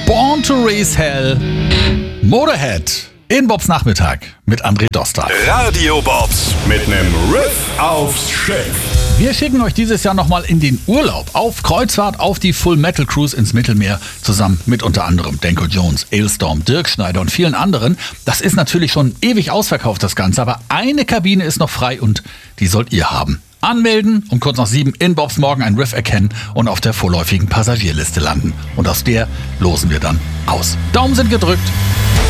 Born to Raise Hell, Motorhead in Bobs Nachmittag mit André Dostal. Radio Bobs mit nem Riff aufs Schiff. Wir schicken euch dieses Jahr nochmal in den Urlaub auf Kreuzfahrt auf die Full Metal Cruise ins Mittelmeer zusammen mit unter anderem Danko Jones, Alestorm, Dirk Schneider und vielen anderen. Das ist natürlich schon ewig ausverkauft, das Ganze, aber eine Kabine ist noch frei und die sollt ihr haben. Anmelden, um kurz nach 7 in Bobs Morgen ein Riff erkennen und auf der vorläufigen Passagierliste landen. Und aus der losen wir dann aus. Daumen sind gedrückt.